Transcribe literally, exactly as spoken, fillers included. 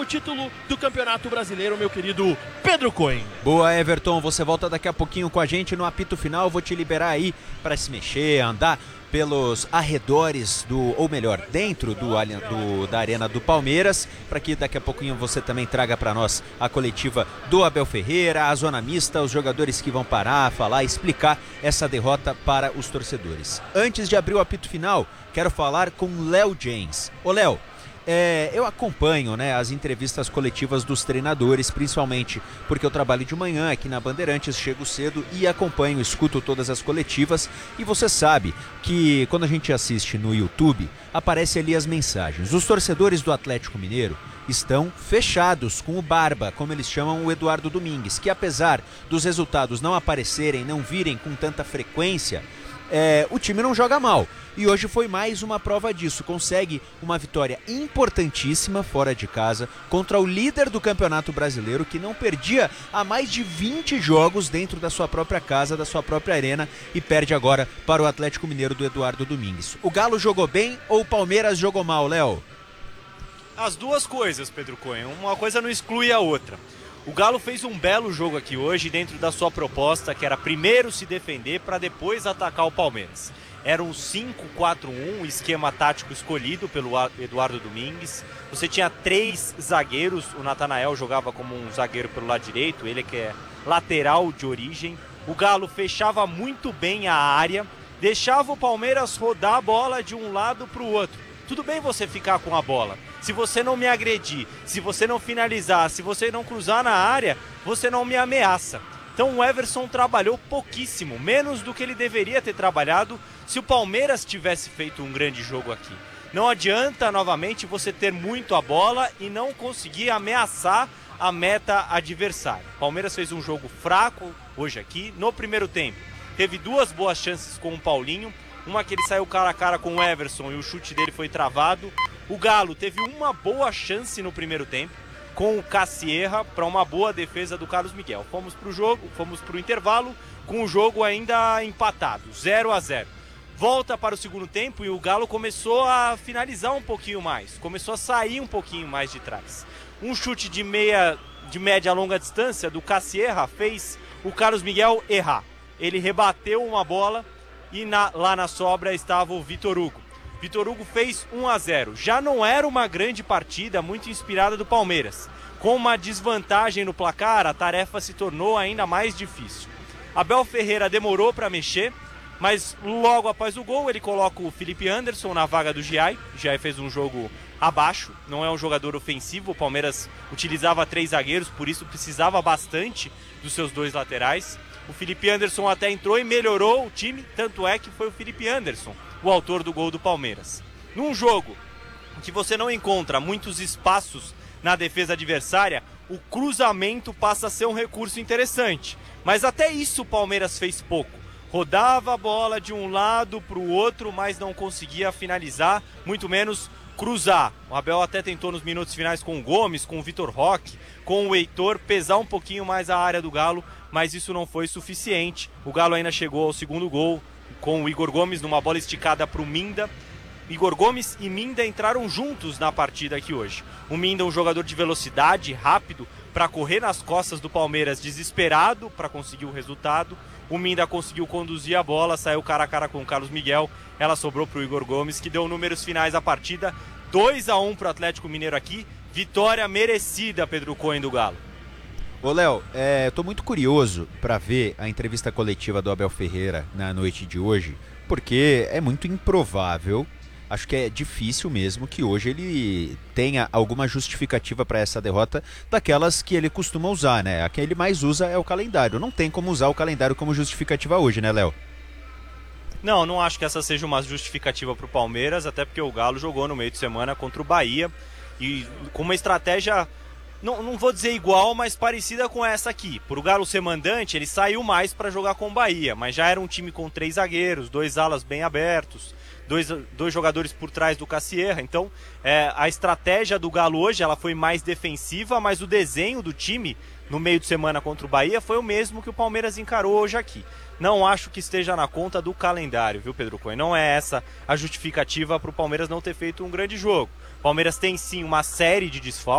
décimo título do Campeonato Brasileiro, meu querido Pedro Cohen. Boa, Everton, você volta daqui a pouquinho com a gente no apito final. Vou te liberar aí para se mexer, andar pelos arredores do, ou melhor, dentro do, do, da Arena do Palmeiras, para que daqui a pouquinho você também traga para nós a coletiva do Abel Ferreira, a zona mista, os jogadores que vão parar, falar, explicar essa derrota para os torcedores. Antes de abrir o apito final, quero falar com Léo James. Ô Léo, É, eu acompanho, né, as entrevistas coletivas dos treinadores, principalmente porque eu trabalho de manhã aqui na Bandeirantes, chego cedo e acompanho, escuto todas as coletivas, e você sabe que quando a gente assiste no YouTube, aparece ali as mensagens. Os torcedores do Atlético Mineiro estão fechados com o Barba, como eles chamam o Eduardo Domingues, que apesar dos resultados não aparecerem, não virem com tanta frequência, é, o time não joga mal. E hoje foi mais uma prova disso, consegue uma vitória importantíssima fora de casa contra o líder do Campeonato Brasileiro, que não perdia há mais de vinte jogos dentro da sua própria casa, da sua própria arena, e perde agora para o Atlético Mineiro do Eduardo Domingues. O Galo jogou bem ou o Palmeiras jogou mal, Léo? As duas coisas, Pedro Cohen, uma coisa não exclui a outra. O Galo fez um belo jogo aqui hoje dentro da sua proposta, que era primeiro se defender para depois atacar o Palmeiras. Era um cinco quatro um, esquema tático escolhido pelo Eduardo Domingues. Você tinha três zagueiros, o Natanael jogava como um zagueiro pelo lado direito, ele que é lateral de origem. O Galo fechava muito bem a área, deixava o Palmeiras rodar a bola de um lado para o outro. Tudo bem você ficar com a bola. Se você não me agredir, se você não finalizar, se você não cruzar na área, você não me ameaça. Então o Everson trabalhou pouquíssimo, menos do que ele deveria ter trabalhado se o Palmeiras tivesse feito um grande jogo aqui. Não adianta, novamente, você ter muito a bola e não conseguir ameaçar a meta adversária. O Palmeiras fez um jogo fraco hoje aqui. No primeiro tempo, teve duas boas chances com o Paulinho. Uma que ele saiu cara a cara com o Everson e o chute dele foi travado. O Galo teve uma boa chance no primeiro tempo com o Cassierra para uma boa defesa do Carlos Miguel. Fomos para o jogo, fomos para o intervalo com o jogo ainda empatado, zero a zero. Volta para o segundo tempo e o Galo começou a finalizar um pouquinho mais, começou a sair um pouquinho mais de trás. Um chute de meia, de média a longa distância do Cassierra fez o Carlos Miguel errar. Ele rebateu uma bola e na, lá na sobra estava o Vitor Hugo. Vitor Hugo fez um a zero. Já não era uma grande partida, muito inspirada do Palmeiras. Com uma desvantagem no placar, a tarefa se tornou ainda mais difícil. Abel Ferreira demorou para mexer, mas logo após o gol ele coloca o Felipe Anderson na vaga do Giai. O Giai fez um jogo abaixo, não é um jogador ofensivo. O Palmeiras utilizava três zagueiros, por isso precisava bastante dos seus dois laterais. O Felipe Anderson até entrou e melhorou o time, tanto é que foi o Felipe Anderson o autor do gol do Palmeiras. Num jogo em que você não encontra muitos espaços na defesa adversária, o cruzamento passa a ser um recurso interessante. Mas até isso o Palmeiras fez pouco. Rodava a bola de um lado para o outro, mas não conseguia finalizar, muito menos cruzar. O Abel até tentou nos minutos finais com o Gomes, com o Vitor Roque, com o Heitor, pesar um pouquinho mais a área do Galo, mas isso não foi suficiente. O Galo ainda chegou ao segundo gol, com o Igor Gomes numa bola esticada para o Minda. Igor Gomes e Minda entraram juntos na partida aqui hoje. O Minda é um jogador de velocidade, rápido, para correr nas costas do Palmeiras, desesperado para conseguir o resultado. O Minda conseguiu conduzir a bola, saiu cara a cara com o Carlos Miguel. Ela sobrou para o Igor Gomes, que deu números finais à partida. dois a um para o Atlético Mineiro aqui. Vitória merecida, Pedro Cohen, do Galo. Ô Léo, é, eu tô muito curioso para ver a entrevista coletiva do Abel Ferreira na noite de hoje, porque é muito improvável, acho que é difícil mesmo que hoje ele tenha alguma justificativa para essa derrota daquelas que ele costuma usar, né? A que ele mais usa é o calendário. Não tem como usar o calendário como justificativa hoje, né, Léo? Não, não acho que essa seja uma justificativa para o Palmeiras, até porque o Galo jogou no meio de semana contra o Bahia e com uma estratégia... Não, não vou dizer igual, mas parecida com essa aqui. Por o Galo ser mandante, ele saiu mais para jogar com o Bahia, mas já era um time com três zagueiros, dois alas bem abertos, dois, dois jogadores por trás do Cassierra. Então, é, a estratégia do Galo hoje ela foi mais defensiva, mas o desenho do time no meio de semana contra o Bahia foi o mesmo que o Palmeiras encarou hoje aqui. Não acho que esteja na conta do calendário, viu, Pedro Cohen? Não é essa a justificativa para o Palmeiras não ter feito um grande jogo. O Palmeiras tem sim uma série de desfalques.